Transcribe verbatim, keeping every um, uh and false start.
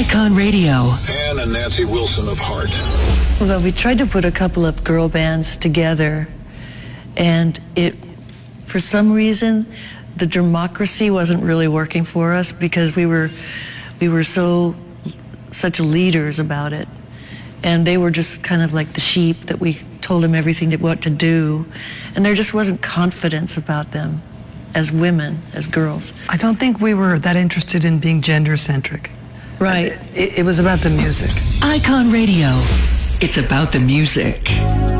Icon Radio. Ann and Nancy Wilson of Heart. Well, we tried to put a couple of girl bands together, and it, for some reason, the democracy wasn't really working for us because we were, we were so, such leaders about it. And they were just kind of like the sheep that we told them everything to, what to do. And there just wasn't confidence about them as women, as girls. I don't think we were that interested in being gender-centric. Right. It, it was about the music. Icon Radio. It's about the music.